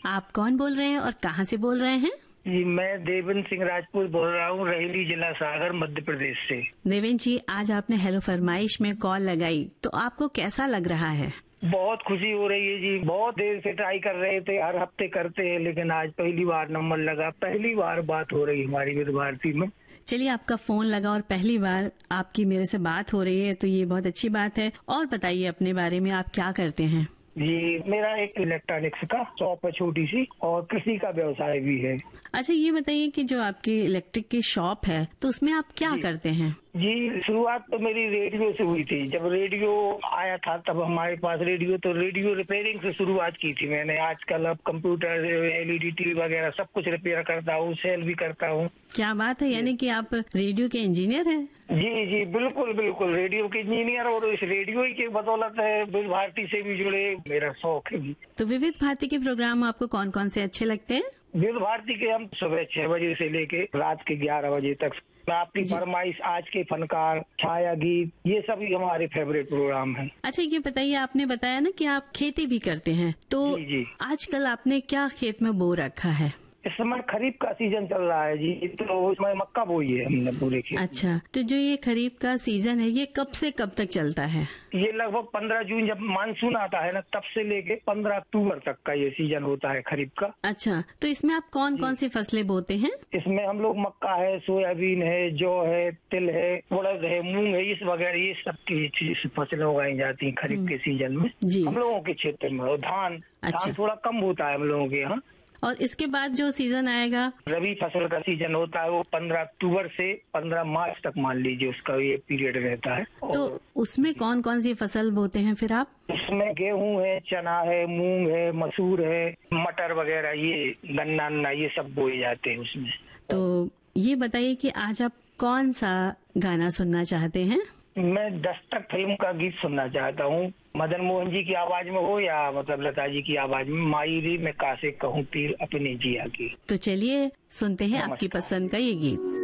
आप कौन बोल रहे हैं और कहाँ से बोल रहे हैं? जी, मैं देवेंद्र सिंह राजपूत बोल रहा हूँ, रेहली जिला सागर मध्य प्रदेश से। देवेंद्र जी, आज आपने हेलो फरमाइश में कॉल लगाई, तो आपको कैसा लग रहा है? बहुत खुशी हो रही है जी। बहुत देर से ट्राई कर रहे थे, हर हफ्ते करते हैं, लेकिन आज पहली बार नंबर लगा, पहली बार बात हो रही हमारी विविध भारती में। चलिए, आपका फोन लगा और पहली बार आपकी मेरे से बात हो रही है, तो ये बहुत अच्छी बात है। और बताइए अपने बारे में, आप क्या करते हैं? जी, मेरा एक इलेक्ट्रॉनिक्स का शॉप है छोटी सी, और कृषि का व्यवसाय भी है। अच्छा, ये बताइए कि जो आपकी इलेक्ट्रिक की शॉप है, तो उसमें आप क्या करते हैं? जी, शुरुआत तो मेरी रेडियो से हुई थी। जब रेडियो आया था तब हमारे पास रेडियो रिपेयरिंग से शुरुआत की थी मैंने। आजकल अब कंप्यूटर, एलईडी टीवी वगैरह सब कुछ रिपेयर करता हूँ, सेल भी करता हूँ। क्या बात है, यानी कि आप रेडियो के इंजीनियर हैं? जी जी, बिल्कुल बिल्कुल, रेडियो के इंजीनियर, और इस रेडियो ही की बदौलत है विविध भारती से भी जुड़े, मेरा शौक है। तो विविध भारती के प्रोग्राम आपको कौन कौन से अच्छे लगते हैं? विविध भारती के हम सुबह 6 बजे से लेके रात के 11 बजे तक, आपकी फरमाइश, आज के फनकार, छाया गीत, ये सभी हमारे फेवरेट प्रोग्राम हैं। अच्छा, ये बताइए, आपने बताया ना कि आप खेती भी करते हैं, तो जी। आजकल आपने क्या खेत में बो रखा है? इस समय खरीफ का सीजन चल रहा है जी, तो उसमें मक्का बोई है हमने पूरे खेत। अच्छा, तो जो ये खरीफ का सीजन है, ये कब से कब तक चलता है? ये लगभग 15 जून जब मानसून आता है ना, तब से लेके 15 अक्टूबर तक का ये सीजन होता है खरीफ का। अच्छा, तो इसमें आप कौन कौन सी फसलें बोते हैं? इसमें हम लोग मक्का है, सोयाबीन है, जौ है, तिल है, उड़द है, मूंग है, इस वगैरह ये सब की फसलें उगाई जाती हैं खरीफ के सीजन में जी। हम लोगों के क्षेत्र में। और धान थोड़ा कम होता है हम लोगों के यहाँ। और इसके बाद जो सीजन आएगा, रबी फसल का सीजन होता है, वो 15 अक्टूबर से 15 मार्च तक मान लीजिए उसका ये पीरियड रहता है। तो उसमें कौन कौन सी फसल बोते हैं फिर आप? इसमें गेहूं है, चना है, मूंग है, मसूर है, मटर वगैरह, ये गन्ना ये सब बोए जाते हैं उसमें। तो ये बताइए कि आज आप कौन सा गाना सुनना चाहते हैं? मैं दस्तक फिल्म का गीत सुनना चाहता हूँ, मदन मोहन जी की आवाज में हो या मतलब लता जी की आवाज में, माई री मैं कासे कहूँ तीर अपने जिया की। तो चलिए सुनते हैं आपकी पसंद का ये गीत।